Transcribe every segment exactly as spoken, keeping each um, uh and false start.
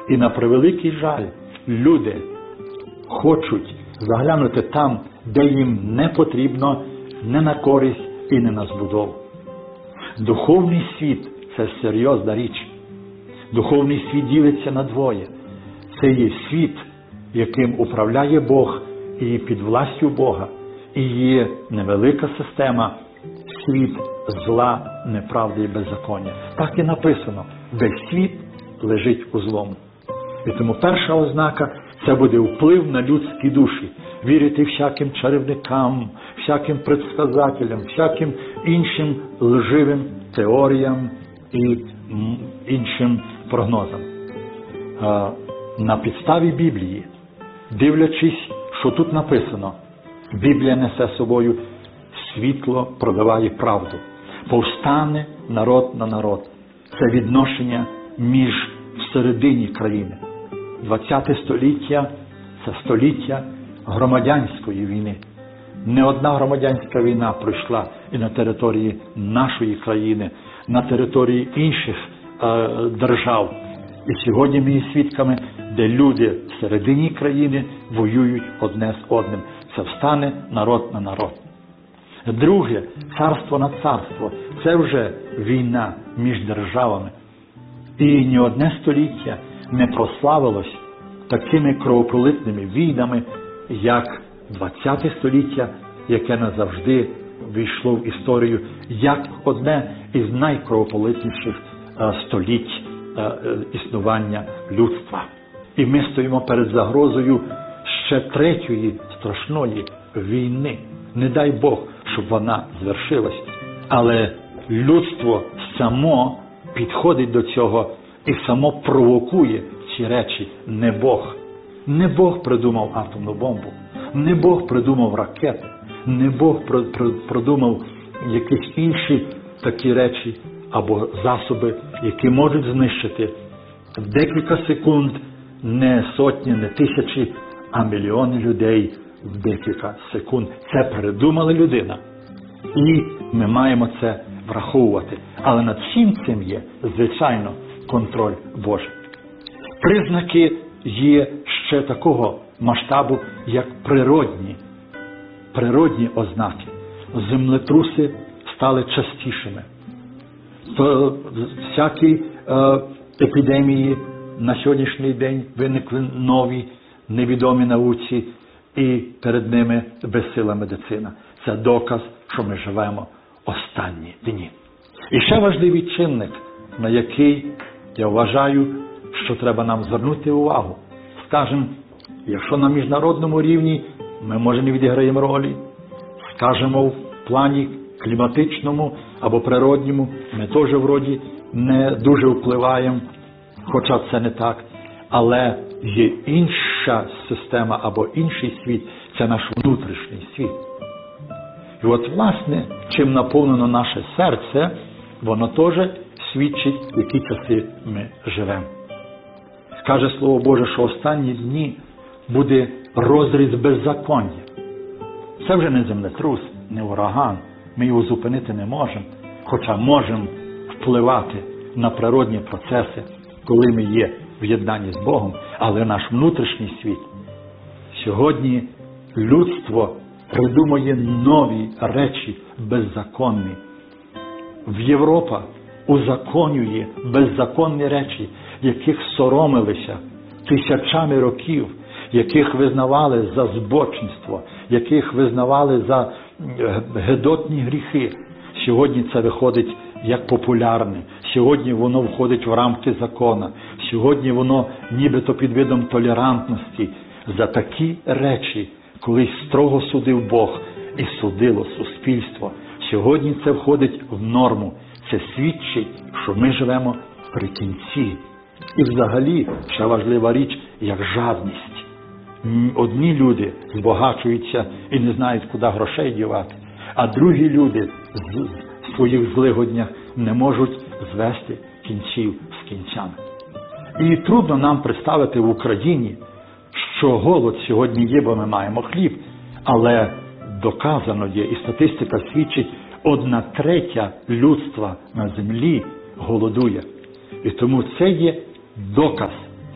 І на превеликий жаль, люди хочуть заглянути там, де їм не потрібно, не на користь і не на збудову. Духовний світ – це серйозна річ. Духовний світ ділиться на двоє. Це є світ, яким управляє Бог і під властю Бога. І є невелика система, світ зла, неправди і беззаконня. Так і написано, весь світ лежить у злому. І тому перша ознака – це буде вплив на людські душі. Вірити всяким чарівникам, всяким предсказателям, всяким іншим лживим теоріям і іншим прогнозам. На підставі Біблії, дивлячись, що тут написано, Біблія несе собою світло, продаває правду. Повстане народ на народ. Це відношення між всередині країни. двадцяте століття – це століття громадянської війни. Не одна громадянська війна пройшла і на території нашої країни, на території інших е, держав. І сьогодні ми є свідками, де люди всередині країни воюють одне з одним. Це встане народ на народ. Друге, царство на царство. Це вже війна між державами. І ні одне століття не прославилось такими кровопролитними війнами, як двадцяте століття, яке назавжди війшло в історію, як одне із найкровопролитніших століть існування людства. І ми стоїмо перед загрозою ще третьої страшної війни. Не дай Бог, щоб вона звершилась. Але людство само підходить до цього і само провокує ці речі. Не Бог. Не Бог придумав атомну бомбу. Не Бог придумав ракети. Не Бог продумав якісь інші такі речі або засоби, які можуть знищити в декілька секунд не сотні, не тисячі, а мільйони людей в декілька секунд. Це придумала людина. І ми маємо це враховувати. Але над всім цим є, звичайно, контроль Божий. Признаки є ще такого масштабу, як природні, природні ознаки. Землетруси стали частішими. Всякі е, епідемії на сьогоднішній день виникли нові, невідомі науці, і перед ними безсила медицина. Це доказ, що ми живемо останні дні. І ще важливий чинник, на який я вважаю, що треба нам звернути увагу. Скажемо, якщо на міжнародному рівні ми, може, не відіграємо ролі, скажемо, в плані кліматичному або природньому ми теж вроді не дуже впливаємо, хоча це не так. Але є інша система або інший світ, це наш внутрішній світ. І от, власне, чим наповнено наше серце, воно теж свідчить, в які часи ми живемо. Каже Слово Боже, що останні дні буде розріз беззаконня. Це вже не землетрус, не ураган. Ми його зупинити не можемо, хоча можемо впливати на природні процеси, коли ми є в єднанні з Богом, але наш внутрішній світ. Сьогодні людство придумує нові речі беззаконні. В Європа узаконює беззаконні речі, яких соромилися тисячами років, яких визнавали за збочинство, яких визнавали за гидотні гріхи. Сьогодні це виходить як популярне. Сьогодні воно входить в рамки закона. Сьогодні воно нібито під видом толерантності. За такі речі колись строго судив Бог і судило суспільство. Сьогодні це входить в норму. Це свідчить, що ми живемо при кінці. І взагалі, ще важлива річ, як жадність. Одні люди збагачуються і не знають, куди грошей дівати, а другі люди в своїх злигоднях не можуть звести кінців з кінцями. І трудно нам представити в Україні, що голод сьогодні є, бо ми маємо хліб, але доказано є, і статистика свідчить, одна третя людства на землі голодує. І тому це є доказ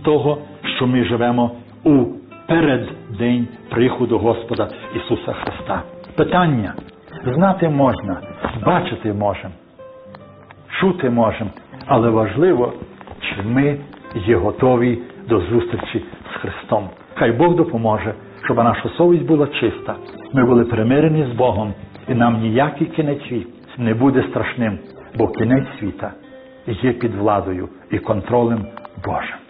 того, що ми живемо у переддень приходу Господа Ісуса Христа. Питання. Знати можна, бачити можемо, чути можемо, але важливо, чи ми є готові до зустрічі з Христом. Хай Бог допоможе, щоб наша совість була чиста, ми були примирені з Богом, і нам ніякий кінець світу не буде страшним, бо кінець світа є під владою і контролем Божим.